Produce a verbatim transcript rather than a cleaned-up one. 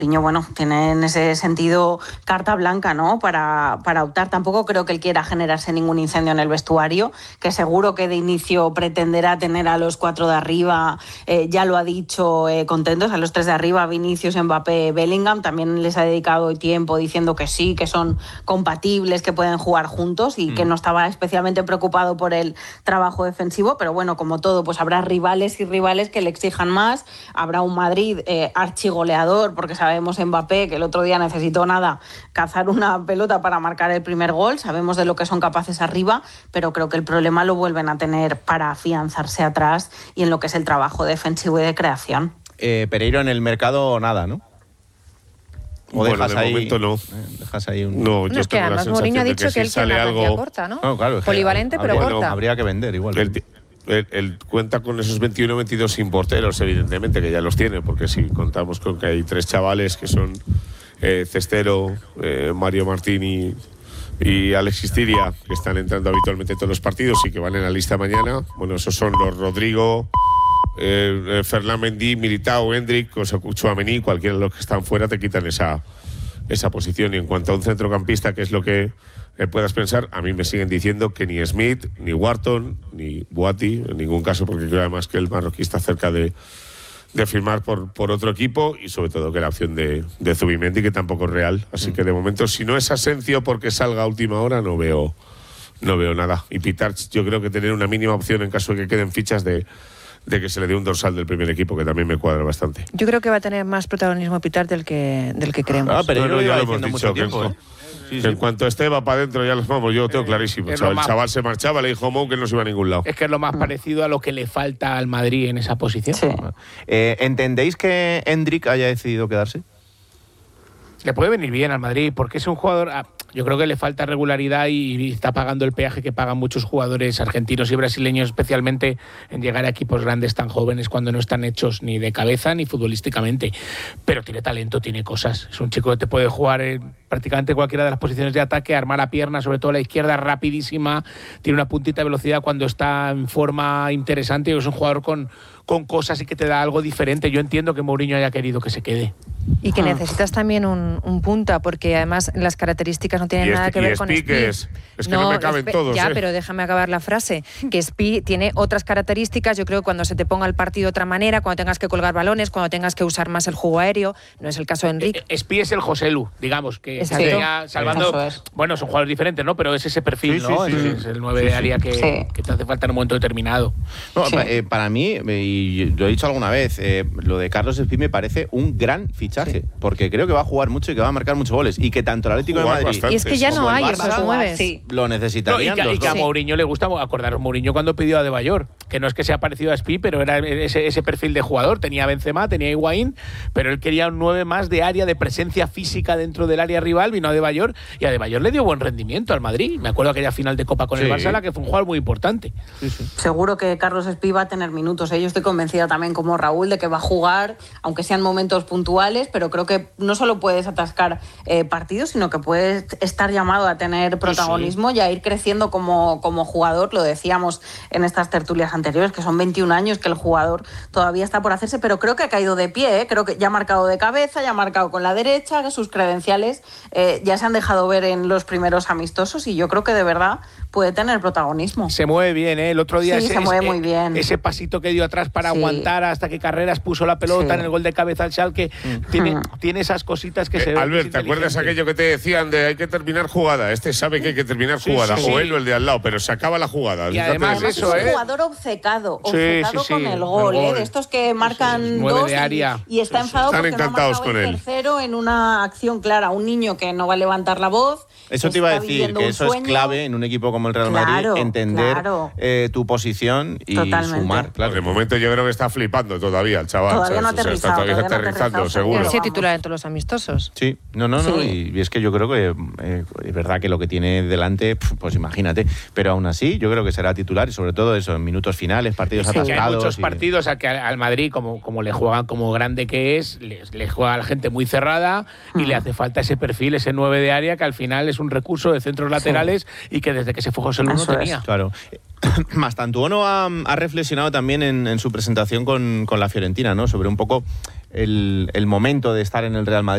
Mourinho, bueno, tiene en ese sentido carta blanca, ¿no? Para, para optar. Tampoco creo que él quiera generarse ningún incendio en el vestuario, que seguro que de inicio pretenderá tener a los cuatro de arriba, eh, ya lo ha dicho, eh, contentos, a los tres de arriba, Vinicius, Mbappé, Bellingham. También les ha dedicado tiempo diciendo que sí, que son compatibles, que pueden jugar juntos y mm. que no estaba especialmente preocupado por el trabajo defensivo, pero bueno, como todo, pues habrá rivales y rivales que le exijan más. Habrá un Madrid eh, archigoleador, porque sabe Sabemos Mbappé, que el otro día necesitó nada, cazar una pelota para marcar el primer gol. Sabemos de lo que son capaces arriba, pero creo que el problema lo vuelven a tener para afianzarse atrás y en lo que es el trabajo defensivo y de creación. Eh, Pereiro en el mercado nada, ¿no? ¿O bueno, dejas de ahí, momento no. Eh, dejas ahí un... No, yo no, es que además Mourinho ha dicho que, que si él quiere una plantilla corta, ¿no? no claro, Polivalente, habría, pero corta. Bueno, habría que vender igual. El, Él, él cuenta con esos veintiuno veintidós sin porteros, evidentemente, que ya los tiene, porque si contamos con que hay tres chavales que son eh, Cestero, eh, Mario Martín y, y Alexis Tiria, que están entrando habitualmente en todos los partidos y que van en la lista mañana. Bueno, esos son los Rodrigo, eh, eh, Ferland Mendy, Militao, Hendrik, o sea, Tchouaméni, cualquiera de los que están fuera te quitan esa, esa posición. Y en cuanto a un centrocampista, que es lo que Eh, puedas pensar, a mí me siguen diciendo que ni Smith, ni Wharton, ni Boati, en ningún caso, porque creo además que el marroquí está cerca de, de firmar por, por otro equipo y sobre todo que la opción de, de Zubimendi, que tampoco es real. Así mm. que de momento, si no es Asencio porque salga a última hora, no veo, no veo nada. Y Pitar, yo creo que tener una mínima opción en caso de que queden fichas de, de que se le dé un dorsal del primer equipo, que también me cuadra bastante. Yo creo que va a tener más protagonismo Pitar del que, del que creemos. Ah, pero no, no, ya lo hemos dicho. Tiempo, ¿eh? Sí, sí. En cuanto este va para adentro, ya los vamos, yo lo tengo clarísimo. Eh, chaval, más... el chaval se marchaba, le dijo Mou que no se iba a ningún lado. Es que es lo más parecido a lo que le falta al Madrid en esa posición. Sí. Eh, ¿Entendéis que Hendrik haya decidido quedarse? Le puede venir bien al Madrid, porque es un jugador... Yo creo que le falta regularidad y está pagando el peaje que pagan muchos jugadores argentinos y brasileños, especialmente en llegar a equipos grandes tan jóvenes cuando no están hechos ni de cabeza ni futbolísticamente. Pero tiene talento, tiene cosas. Es un chico que te puede jugar en prácticamente cualquiera de las posiciones de ataque, armar la pierna, sobre todo la izquierda, rapidísima. Tiene una puntita de velocidad cuando está en forma interesante. Es un jugador con, con cosas y que te da algo diferente. Yo entiendo que Mourinho haya querido que se quede. Y que necesitas también un, un punta, porque además las características no tienen y nada este, que ver y con Spi, Spi. Que es, es que no, no me caben Spi, todos. Ya, ¿eh? pero déjame acabar la frase. Que Spi tiene otras características. Yo creo que cuando se te ponga el partido de otra manera, cuando tengas que colgar balones, cuando tengas que usar más el juego aéreo, no es el caso de Enrique. Eh, Spi es el Joselu, digamos, que Exacto. sería salvando. Es. Bueno, son jugadores diferentes, ¿no? Pero es ese perfil, sí, ¿no? Sí, sí, es, sí. es el nueve sí, de área que, sí. que te hace falta en un momento determinado. No, sí. eh, para mí, y lo he dicho alguna vez, eh, lo de Carlos Spi me parece un gran fichaje, sí. porque creo que va a jugar mucho y que va a marcar muchos goles y que tanto el Atlético de Madrid bastante, y es que ya no hay esos nueve. Sí. lo necesitarían no, y que, los y que a dos. Mourinho le gusta, acordaros Mourinho cuando pidió a De Bayor, que no es que sea parecido a Spi, pero era ese, ese perfil de jugador. Tenía Benzema, tenía Higuaín, pero él quería un nueve más de área, de presencia física dentro del área rival. Vino a De Bayor y a De Bayor le dio buen rendimiento al Madrid. Me acuerdo aquella final de Copa con sí. el Barça, la que fue un jugador muy importante. Sí, sí. Seguro que Carlos Spi va a tener minutos. ¿eh? Yo estoy convencida también, como Raúl, de que va a jugar, aunque sean momentos puntuales, pero creo que no solo puedes atascar eh, partidos, sino que puedes estar llamado a tener protagonismo sí. y a ir creciendo como, como jugador. Lo decíamos en estas tertulias anteriores, que son veintiún años, que el jugador todavía está por hacerse, pero creo que ha caído de pie. ¿eh? Creo que ya ha marcado de cabeza, ya ha marcado con la derecha, que sus credenciales eh, ya se han dejado ver en los primeros amistosos y yo creo que de verdad puede tener protagonismo. Se mueve bien, ¿eh? El otro día sí, ese, se mueve ese, muy bien. ese pasito que dio atrás para sí. aguantar hasta que Carreras puso la pelota sí. en el gol de cabeza al Schalke, mm. tiene, mm. tiene esas cositas que eh, se ven. Albert, ¿te acuerdas aquello que te decían de hay que terminar jugada? Este sabe que hay que terminar sí, jugada, sí, o él o el de al lado, pero se acaba la jugada. Y además además eso, es un ¿eh? jugador obcecado, sí, obcecado sí, con sí, el gol, el gol. ¿eh? De estos que marcan sí, sí. dos de área. y, y está sí, enfadado sí. porque Están encantados no ha marcado con el él. tercero en una acción clara. Un niño que no va a levantar la voz. Eso te iba a decir, que eso sueño. es clave en un equipo como el Real Madrid, claro, entender claro. Eh, tu posición y Totalmente. sumar. Claro. De momento yo creo que está flipando todavía el chaval. Todavía no ha o sea, aterrizado, está todavía todavía no aterrizando, aterrizado, seguro. Ha sido titular en todos los amistosos. Sí, no, no, no. Sí. Y es que yo creo que eh, es verdad que lo que tiene delante, pues imagínate. Pero aún así, yo creo que será titular y sobre todo eso, en minutos finales, partidos sí. atascados. Hay muchos y... partidos a que al Madrid, como, como le juegan como grande que es, le, le juega a la gente muy cerrada y uh-huh. le hace falta ese perfil, ese nueve de área, que al final es un recurso de centros laterales sí. y que desde que se fue José Luis no tenía. Es. Claro. Mastantuono ha, ha reflexionado también en, en su presentación con, con la Fiorentina, ¿no? Sobre un poco el, el momento de estar en el Real Madrid.